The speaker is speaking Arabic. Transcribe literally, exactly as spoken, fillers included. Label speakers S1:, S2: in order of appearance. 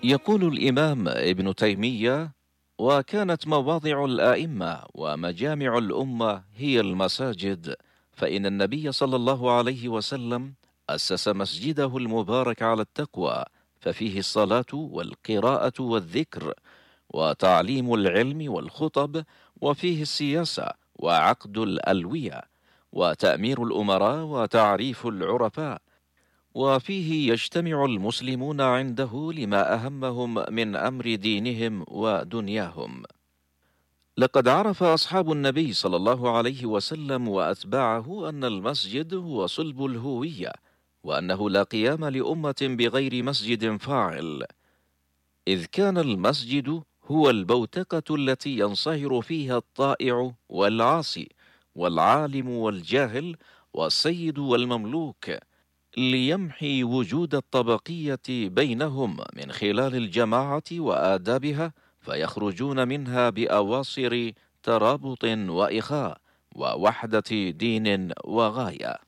S1: يقول الإمام ابن تيمية: وكانت مواضع الآئمة ومجامع الأمة هي المساجد، فإن النبي صلى الله عليه وسلم أسس مسجده المبارك على التقوى، ففيه الصلاة والقراءة والذكر وتعليم العلم والخطب، وفيه السياسة وعقد الألوية وتأمير الأمراء وتعريف العرفاء، وفيه يجتمع المسلمون عنده لما أهمهم من أمر دينهم ودنياهم. لقد عرف أصحاب النبي صلى الله عليه وسلم وأتباعه أن المسجد هو صلب الهوية، وأنه لا قيام لأمة بغير مسجد فاعل، إذ كان المسجد هو البوتقة التي ينصهر فيها الطائع والعاصي والعالم والجاهل والسيد والمملوك، ليمحي وجود الطبقية بينهم من خلال الجماعة وآدابها، فيخرجون منها بأواصر ترابط وإخاء ووحدة دين وغاية.